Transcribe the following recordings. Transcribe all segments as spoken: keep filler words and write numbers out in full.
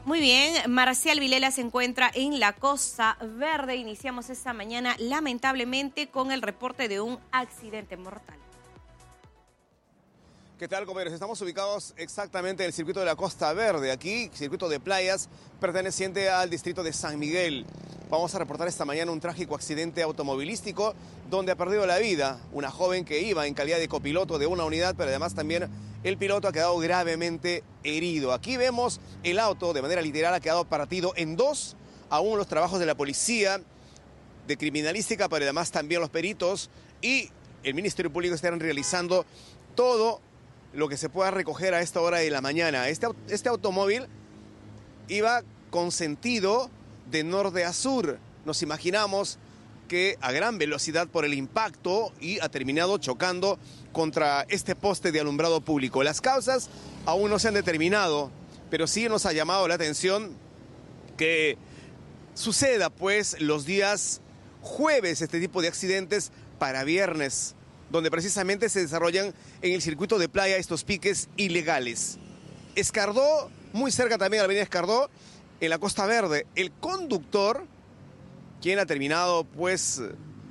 Muy bien, Marcial Vilela se encuentra en la Costa Verde. Iniciamos esta mañana, lamentablemente, con el reporte de un accidente mortal. ¿Qué tal, compañeros? Estamos ubicados exactamente en el circuito de la Costa Verde, aquí, circuito de playas perteneciente al distrito de San Miguel. Vamos a reportar esta mañana un trágico accidente automovilístico donde ha perdido la vida una joven que iba en calidad de copiloto de una unidad, pero además también el piloto ha quedado gravemente herido. Aquí vemos el auto, de manera literal, ha quedado partido en dos. Aún los trabajos de la policía, de criminalística, pero además también los peritos y el Ministerio Público están realizando todo lo que se pueda recoger a esta hora de la mañana. Este, este automóvil iba con sentido de norte a sur. Nos imaginamos que a gran velocidad por el impacto y ha terminado chocando contra este poste de alumbrado público. Las causas aún no se han determinado, pero sí nos ha llamado la atención que suceda pues los días jueves este tipo de accidentes para viernes, donde precisamente se desarrollan en el circuito de playa estos piques ilegales. Escardó, muy cerca también a la avenida Escardó, en la Costa Verde, el conductor, quien ha terminado pues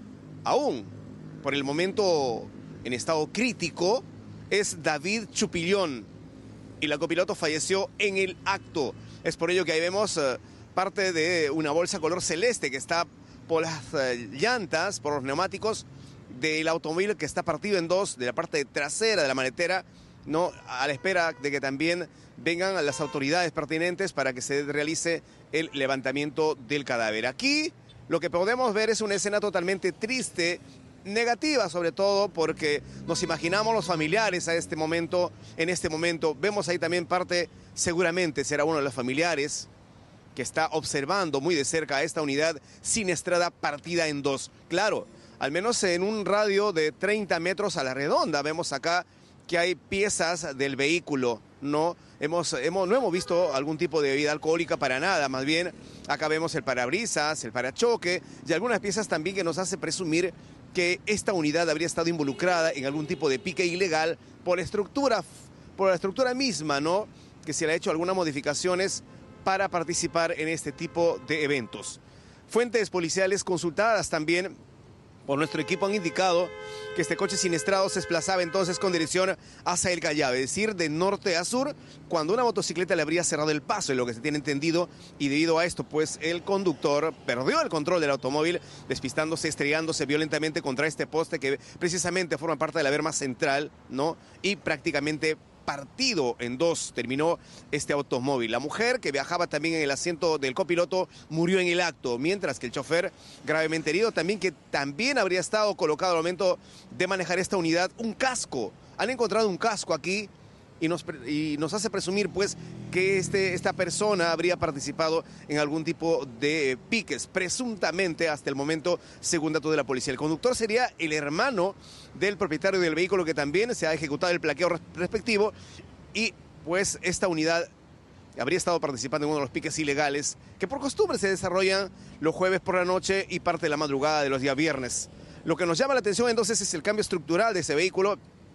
aún por el momento en estado crítico, es David Chupillón, y la copiloto falleció en el acto. Es por ello que ahí vemos uh, parte de una bolsa color celeste que está por las uh, llantas, por los neumáticos del automóvil que está partido en dos, de la parte trasera de la maletera, ¿no? A la espera de que también vengan las autoridades pertinentes para que se realice el levantamiento del cadáver. Aquí lo que podemos ver es una escena totalmente triste, negativa sobre todo, porque nos imaginamos los familiares a este momento, en este momento. Vemos ahí también parte, seguramente será uno de los familiares que está observando muy de cerca a esta unidad siniestrada partida en dos. Claro, al menos en un radio de treinta metros a la redonda, vemos acá que hay piezas del vehículo, ¿no? Hemos, hemos, no hemos visto algún tipo de bebida alcohólica para nada, más bien acá vemos el parabrisas, el parachoque y algunas piezas también que nos hace presumir que esta unidad habría estado involucrada en algún tipo de pique ilegal por la estructura, por la estructura misma, ¿no? Que se le ha hecho algunas modificaciones para participar en este tipo de eventos. Fuentes policiales consultadas también por nuestro equipo han indicado que este coche siniestrado se desplazaba entonces con dirección hacia el Callao, es decir, de norte a sur, cuando una motocicleta le habría cerrado el paso, es lo que se tiene entendido, y debido a esto, pues el conductor perdió el control del automóvil, despistándose, estrellándose violentamente contra este poste que precisamente forma parte de la berma central, ¿no? Y prácticamente partido en dos terminó este automóvil. La mujer, que viajaba también en el asiento del copiloto, murió en el acto, mientras que el chofer, gravemente herido, también que también habría estado colocado al momento de manejar esta unidad, un casco. Han encontrado un casco aquí y nos, y nos hace presumir pues que este, esta persona habría participado en algún tipo de piques, presuntamente hasta el momento, según datos de la policía. El conductor sería el hermano del propietario del vehículo, que también se ha ejecutado el plaqueo respectivo, y pues esta unidad habría estado participando en uno de los piques ilegales que por costumbre se desarrollan los jueves por la noche y parte de la madrugada de los días viernes. Lo que nos llama la atención entonces es el cambio estructural de ese vehículo,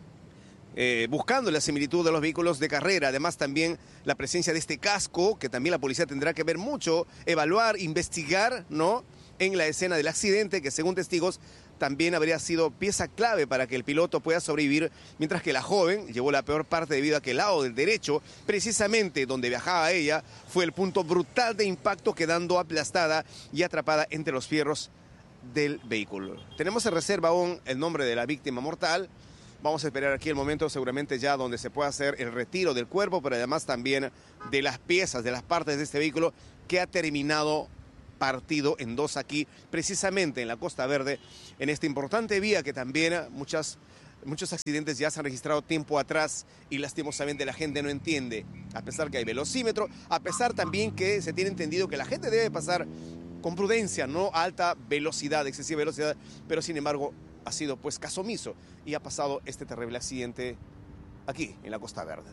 Eh, buscando la similitud de los vehículos de carrera, además también la presencia de este casco, que también la policía tendrá que ver mucho, evaluar, investigar, ¿no? En la escena del accidente, que según testigos también habría sido pieza clave para que el piloto pueda sobrevivir, mientras que la joven llevó la peor parte debido a que el lado del derecho, precisamente donde viajaba ella, fue el punto brutal de impacto, quedando aplastada y atrapada entre los fierros del vehículo. Tenemos en reserva aún el nombre de la víctima mortal. Vamos a esperar aquí el momento seguramente ya donde se pueda hacer el retiro del cuerpo, pero además también de las piezas, de las partes de este vehículo que ha terminado partido en dos aquí, precisamente en la Costa Verde, en esta importante vía que también muchas, muchos accidentes ya se han registrado tiempo atrás y lastimosamente la gente no entiende, a pesar que hay velocímetro, a pesar también que se tiene entendido que la gente debe pasar con prudencia, no a alta velocidad, excesiva velocidad, pero sin embargo ha sido pues caso omiso y ha pasado este terrible accidente aquí en la Costa Verde.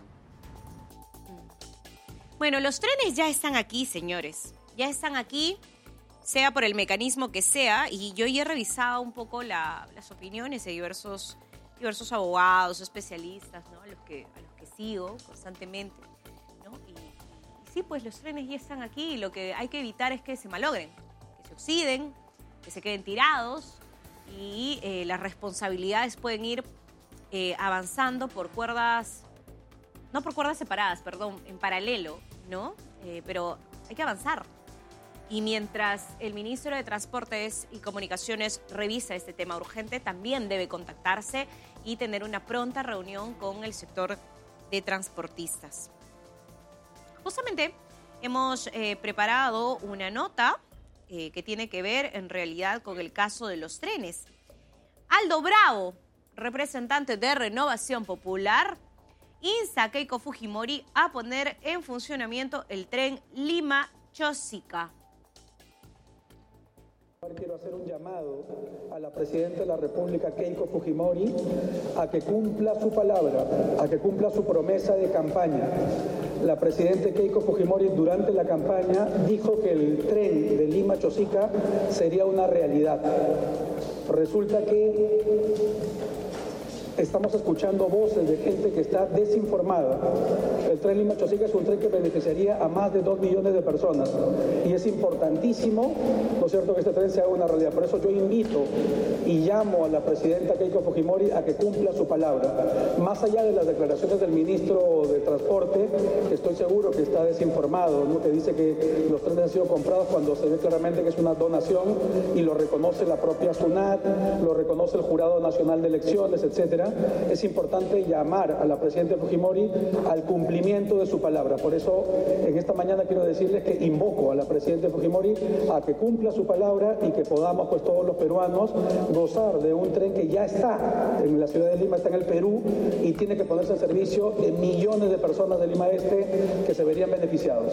Bueno, los trenes ya están aquí, señores. Ya están aquí, sea por el mecanismo que sea, y yo ya he revisado un poco la, las opiniones de diversos, diversos abogados, especialistas, ¿no? A los que, a los que sigo constantemente, ¿no? Y, y sí, pues los trenes ya están aquí y lo que hay que evitar es que se malogren, que se oxiden, que se queden tirados y eh, las responsabilidades pueden ir eh, avanzando por cuerdas, no por cuerdas separadas, perdón, en paralelo, ¿no? Eh, pero hay que avanzar. Y mientras el ministro de Transportes y Comunicaciones revisa este tema urgente, también debe contactarse y tener una pronta reunión con el sector de transportistas. Justamente hemos eh, preparado una nota eh, que tiene que ver en realidad con el caso de los trenes. Aldo Bravo, representante de Renovación Popular, insta a Keiko Fujimori a poner en funcionamiento el tren Lima-Chosica. Quiero hacer un llamado a la Presidenta de la República, Keiko Fujimori, a que cumpla su palabra, a que cumpla su promesa de campaña. La Presidenta Keiko Fujimori durante la campaña dijo que el tren de Lima a Chosica sería una realidad. Resulta que estamos escuchando voces de gente que está desinformada. El tren Lima Chosica es un tren que beneficiaría a más de dos millones de personas y es importantísimo, ¿no es cierto?, que este tren sea una realidad. Por eso yo invito y llamo a la Presidenta Keiko Fujimori a que cumpla su palabra. Más allá de las declaraciones del Ministro de Transporte, que estoy seguro que está desinformado, ¿no?, que dice que los trenes han sido comprados cuando se ve claramente que es una donación y lo reconoce la propia SUNAT, lo reconoce el Jurado Nacional de Elecciones, etcétera. Es importante llamar a la Presidenta Fujimori al cumplimiento de su palabra. Por eso, en esta mañana quiero decirles que invoco a la Presidenta Fujimori a que cumpla su palabra y que podamos, pues todos los peruanos, gozar de un tren que ya está en la ciudad de Lima, está en el Perú y tiene que ponerse en servicio de millones de personas de Lima Este que se verían beneficiados.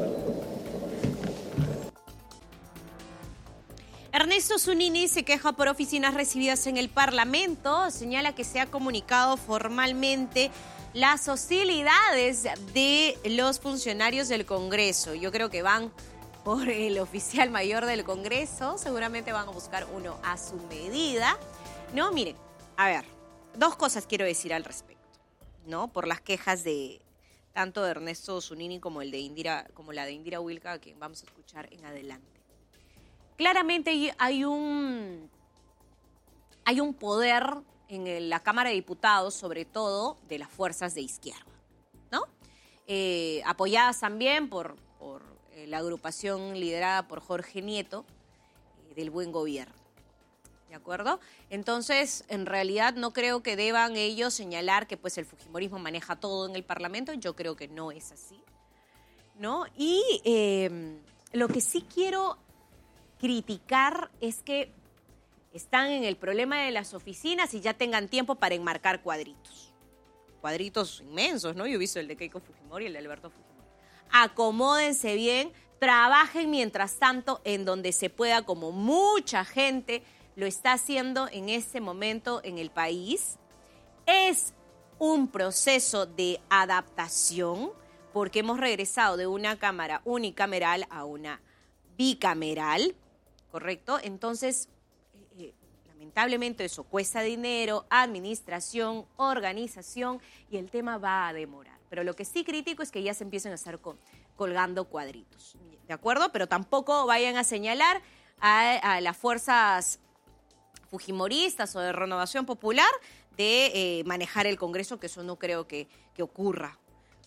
Ernesto Zunini se queja por oficinas recibidas en el Parlamento, señala que se ha comunicado formalmente las hostilidades de los funcionarios del Congreso. Yo creo que van por el oficial mayor del Congreso, seguramente van a buscar uno a su medida. No, miren, a ver, dos cosas quiero decir al respecto, ¿no? Por las quejas de tanto de Ernesto Zunini como, el de Indira, como la de Indira Wilca, que vamos a escuchar en adelante. Claramente hay un, hay un poder en la Cámara de Diputados, sobre todo de las fuerzas de izquierda, ¿no? Eh, apoyadas también por, por eh, la agrupación liderada por Jorge Nieto, eh, del Buen Gobierno, ¿de acuerdo? Entonces, en realidad no creo que deban ellos señalar que pues el fujimorismo maneja todo en el Parlamento. Yo creo que no es así, ¿no? Y eh, lo que sí quiero criticar es que están en el problema de las oficinas y ya tengan tiempo para enmarcar cuadritos. Cuadritos inmensos, ¿no? Yo he visto el de Keiko Fujimori y el de Alberto Fujimori. Acomódense bien, trabajen mientras tanto en donde se pueda, como mucha gente lo está haciendo en este momento en el país. Es un proceso de adaptación porque hemos regresado de una cámara unicameral a una bicameral, ¿correcto? Entonces, eh, lamentablemente eso cuesta dinero, administración, organización, y el tema va a demorar. Pero lo que sí critico es que ya se empiecen a estar con, colgando cuadritos, ¿de acuerdo? Pero tampoco vayan a señalar a, a las fuerzas fujimoristas o de Renovación Popular de eh, manejar el Congreso, que eso no creo que, que ocurra.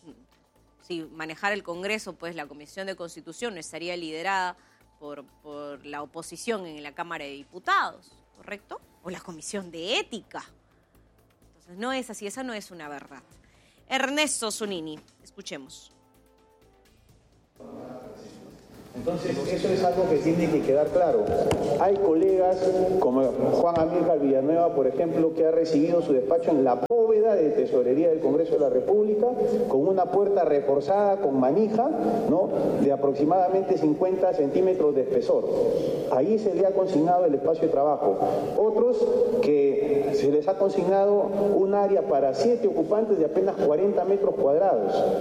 Si manejar el Congreso, pues la Comisión de Constitución no estaría liderada por, por la oposición en la Cámara de Diputados, ¿correcto? O la Comisión de Ética. Entonces no es así, esa no es una verdad. Ernesto Zunini, escuchemos. Entonces, eso es algo que tiene que quedar claro. Hay colegas como Juan Amílcar Villanueva, por ejemplo, que ha recibido su despacho en la bóveda de Tesorería del Congreso de la República, con una puerta reforzada con manija, ¿no?, de aproximadamente cincuenta centímetros de espesor. Ahí se le ha consignado el espacio de trabajo. Otros que se les ha consignado un área para siete ocupantes de apenas cuarenta metros cuadrados.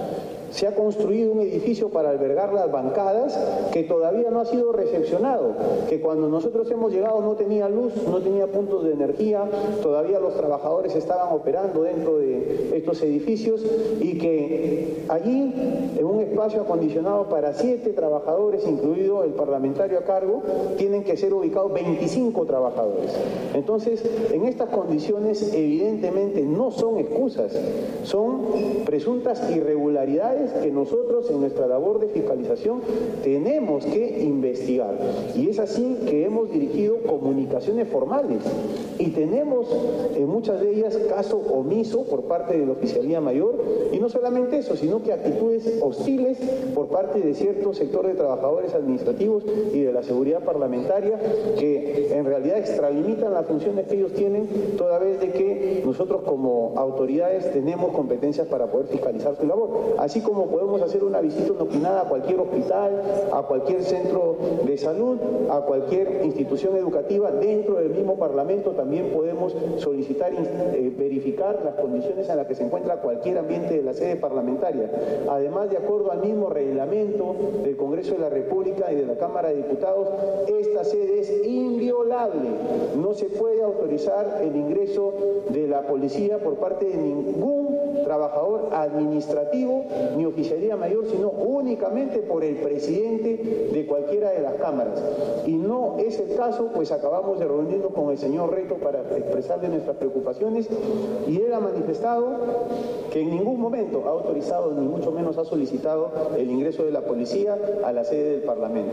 Se ha construido un edificio para albergar las bancadas que todavía no ha sido recepcionado, que cuando nosotros hemos llegado no tenía luz, no tenía puntos de energía, todavía los trabajadores estaban operando dentro de estos edificios y que allí, en un espacio acondicionado para siete trabajadores, incluido el parlamentario a cargo, tienen que ser ubicados veinticinco trabajadores. Entonces, en estas condiciones, evidentemente no son excusas, son presuntas irregularidades que nosotros en nuestra labor de fiscalización tenemos que investigar. Y es así que hemos dirigido comunicaciones formales y tenemos en muchas de ellas caso omiso por parte de la Oficialía Mayor, y no solamente eso, sino que actitudes hostiles por parte de cierto sector de trabajadores administrativos y de la seguridad parlamentaria que en realidad extralimitan las funciones que ellos tienen, toda vez de que nosotros como autoridades tenemos competencias para poder fiscalizar su labor. Así como podemos hacer una visita inopinada a cualquier hospital, a cualquier centro de salud, a cualquier institución educativa, dentro del mismo Parlamento también podemos solicitar eh, verificar las condiciones en las que se encuentra cualquier ambiente de la sede parlamentaria. Además, de acuerdo al mismo reglamento del Congreso de la República y de la Cámara de Diputados, esta sede es inviolable. No se puede autorizar el ingreso de la policía por parte de ningún trabajador administrativo ni oficialía mayor, sino únicamente por el presidente de cualquiera de las cámaras. Y no es el caso, pues acabamos de reunirnos con el señor Reto para expresarle nuestras preocupaciones, y él ha manifestado que en ningún momento ha autorizado, ni mucho menos ha solicitado el ingreso de la policía a la sede del Parlamento.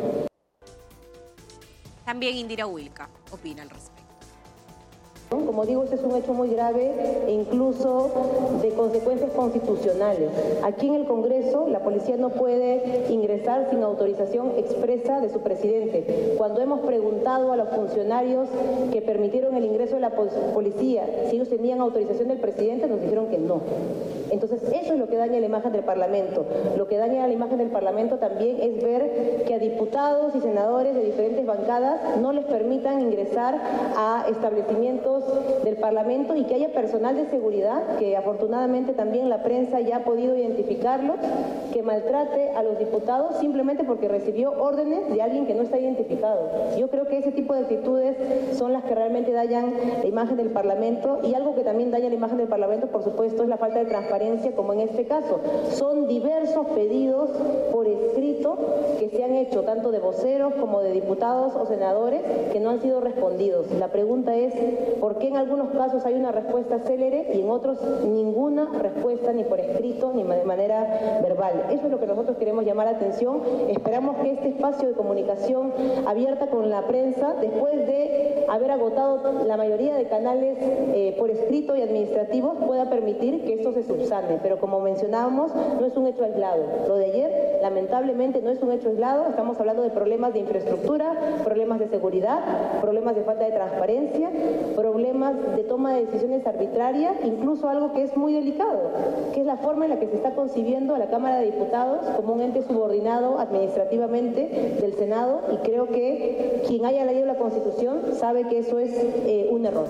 También Indira Wilca opina al respecto. Como digo, este es un hecho muy grave e incluso de consecuencias constitucionales. Aquí en el Congreso la policía no puede ingresar sin autorización expresa de su presidente. Cuando hemos preguntado a los funcionarios que permitieron el ingreso de la policía si ellos tenían autorización del presidente, nos dijeron que no. Entonces eso es lo que daña la imagen del Parlamento. Lo que daña la imagen del Parlamento también es ver que a diputados y senadores de diferentes bancadas no les permitan ingresar a establecimientos del Parlamento y que haya personal de seguridad, que afortunadamente también la prensa ya ha podido identificarlo, que maltrate a los diputados simplemente porque recibió órdenes de alguien que no está identificado. Yo creo que ese tipo de actitudes son las que realmente dañan la imagen del Parlamento, y algo que también daña la imagen del Parlamento, por supuesto, es la falta de transparencia, como en este caso. Son diversos pedidos por escrito que se han hecho, tanto de voceros como de diputados o senadores, que no han sido respondidos. La pregunta es, ¿por qué en algunos casos hay una respuesta célere y en otros ninguna respuesta, ni por escrito ni de manera verbal? Eso es lo que nosotros queremos llamar la atención. Esperamos que este espacio de comunicación abierta con la prensa, después de haber agotado la mayoría de canales eh, por escrito y administrativos, pueda permitir que esto se subsane. Pero como mencionábamos, no es un hecho aislado. Lo de ayer, lamentablemente, no es un hecho aislado. Estamos hablando de problemas de infraestructura, problemas de seguridad, problemas de falta de transparencia, problemas de toma de decisiones arbitrarias, incluso algo que es muy delicado, que es la forma en la que se está concibiendo a la Cámara de Diputados como un ente subordinado administrativamente del Senado, y creo que quien haya leído la Constitución sabe que eso es eh, un error.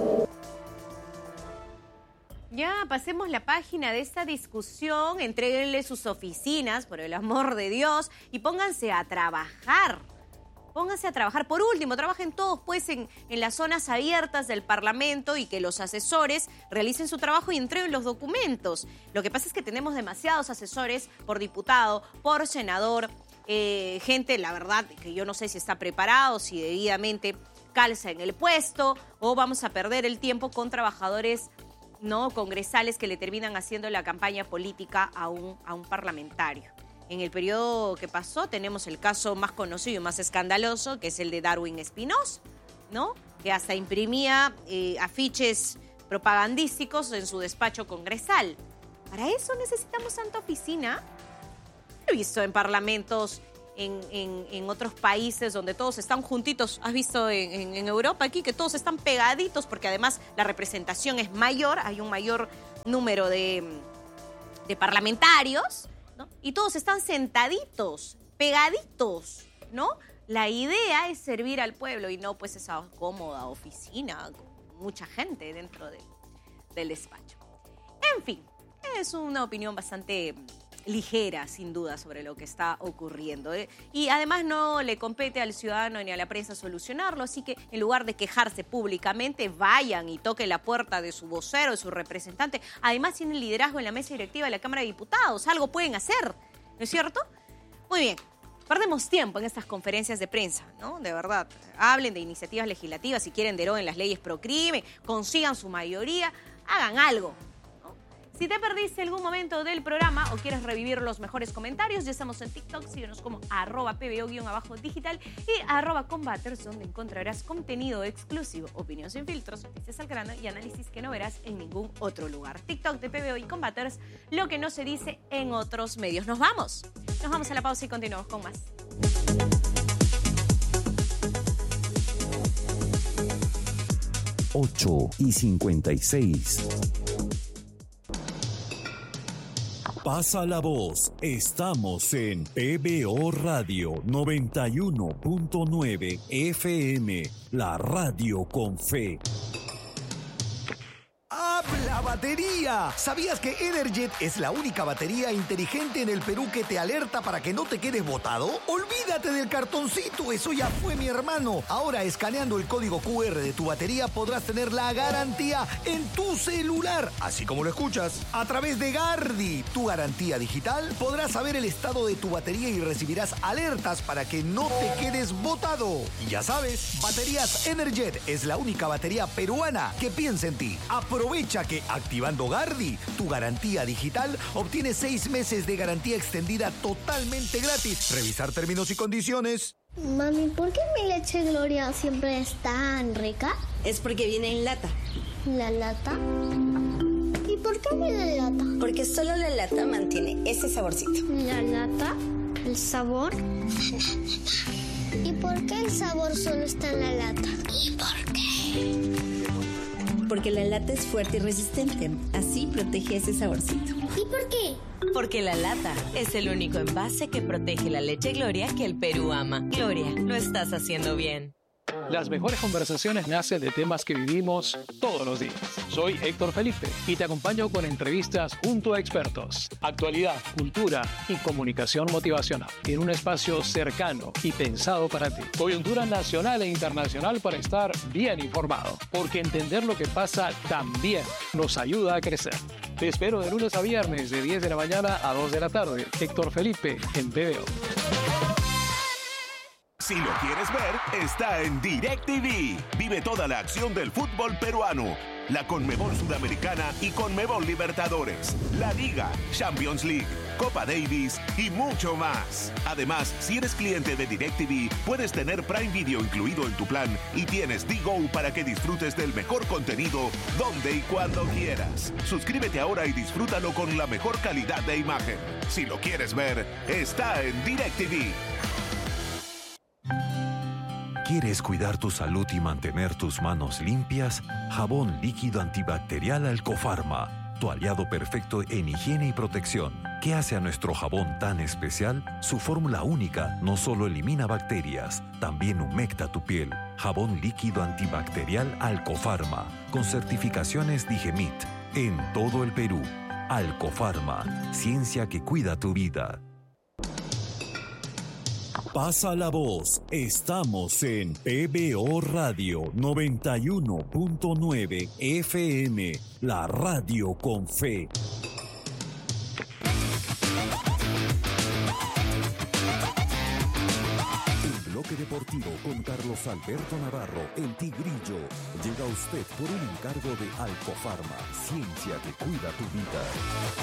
Ya, pasemos la página de esta discusión, entréguenle sus oficinas, por el amor de Dios, y pónganse a trabajar. Pónganse a trabajar. Por último, trabajen todos pues en, en las zonas abiertas del Parlamento, y que los asesores realicen su trabajo y entreguen los documentos. Lo que pasa es que tenemos demasiados asesores por diputado, por senador, eh, gente, la verdad, que yo no sé si está preparado, si debidamente calza en el puesto, o vamos a perder el tiempo con trabajadores no congresales que le terminan haciendo la campaña política a un, a un parlamentario. En el periodo que pasó tenemos el caso más conocido y más escandaloso, que es el de Darwin Espinosa, ¿no? Que hasta imprimía eh, afiches propagandísticos en su despacho congresal. ¿Para eso necesitamos tanta oficina? He visto en parlamentos en, en, en otros países donde todos están juntitos. ¿Has visto en, en, en Europa aquí que todos están pegaditos? Porque además la representación es mayor, hay un mayor número de, de parlamentarios, ¿no? Y todos están sentaditos, pegaditos, ¿no? La idea es servir al pueblo y no pues esa cómoda oficina con mucha gente dentro de, del despacho. En fin, es una opinión bastante ligera, sin duda, sobre lo que está ocurriendo. ¿eh? Y además no le compete al ciudadano ni a la prensa solucionarlo, así que en lugar de quejarse públicamente, vayan y toquen la puerta de su vocero, de su representante. Además tienen liderazgo en la mesa directiva de la Cámara de Diputados, algo pueden hacer, ¿no es cierto? Muy bien. Perdemos tiempo en estas conferencias de prensa, ¿no? De verdad. Hablen de iniciativas legislativas, si quieren deroguen las leyes pro crimen, consigan su mayoría, hagan algo. ¿no? Si te perdiste algún momento del programa o quieres revivir los mejores comentarios, ya estamos en TikTok, síguenos como arroba pbo-digital y arroba combaters, donde encontrarás contenido exclusivo, opinión sin filtros, noticias al grano y análisis que no verás en ningún otro lugar. TikTok de P B O y Combaters, lo que no se dice en otros medios. Nos vamos. Nos vamos a la pausa y continuamos con más. ocho y cincuenta y seis. Pasa la voz. Estamos en P B O Radio noventa y uno punto nueve F M, la radio con fe. ¡Habla batería! ¿Sabías que Energet es la única batería inteligente en el Perú que te alerta para que no te quedes botado? Olvídate del cartoncito, eso ya fue, mi hermano. Ahora, escaneando el código Q R de tu batería, podrás tener la garantía en tu celular, así como lo escuchas. A través de Gardi, tu garantía digital, podrás saber el estado de tu batería y recibirás alertas para que no te quedes botado. Y ya sabes, Baterías Energet es la única batería peruana que piensa en ti. Aprovecha que activando Gardi, tu garantía digital, obtienes seis meses de garantía extendida totalmente gratis. Revisar términos y condiciones. Mami, ¿por qué mi leche Gloria siempre es tan rica? Es porque viene en lata. ¿La lata? ¿Y por qué viene en lata? Porque solo la lata mantiene ese saborcito. ¿La lata? ¿El sabor? ¿Y por qué el sabor solo está en la lata? ¿Y por qué? Porque la lata es fuerte y resistente. Así protege ese saborcito. ¿Y por qué? Porque la lata es el único envase que protege la leche Gloria que el Perú ama. Gloria, lo estás haciendo bien. Las mejores conversaciones nacen de temas que vivimos todos los días. Soy Héctor Felipe y te acompaño con entrevistas junto a expertos, actualidad, cultura y comunicación motivacional en un espacio cercano y pensado para ti. Coyuntura nacional e internacional para estar bien informado, porque entender lo que pasa también nos ayuda a crecer. Te espero de lunes a viernes de diez de la mañana a dos de la tarde. Héctor Felipe en P B O. Si lo quieres ver, está en DirecTV. Vive toda la acción del fútbol peruano. La Conmebol Sudamericana y Conmebol Libertadores. La Liga, Champions League, Copa Davis y mucho más. Además, si eres cliente de DirecTV, puedes tener Prime Video incluido en tu plan y tienes D-Go para que disfrutes del mejor contenido donde y cuando quieras. Suscríbete ahora y disfrútalo con la mejor calidad de imagen. Si lo quieres ver, está en DirecTV. ¿Quieres cuidar tu salud y mantener tus manos limpias? Jabón líquido antibacterial Alcofarma, tu aliado perfecto en higiene y protección. ¿Qué hace a nuestro jabón tan especial? Su fórmula única no solo elimina bacterias, también humecta tu piel. Jabón líquido antibacterial Alcofarma, con certificaciones Digemit, en todo el Perú. Alcofarma, ciencia que cuida tu vida. Pasa la voz. Estamos en P B O Radio noventa y uno punto nueve F M, la radio con fe. El bloque deportivo con Carlos Alberto Navarro, el Tigrillo, llega a usted por un encargo de Alcofarma, ciencia que cuida tu vida.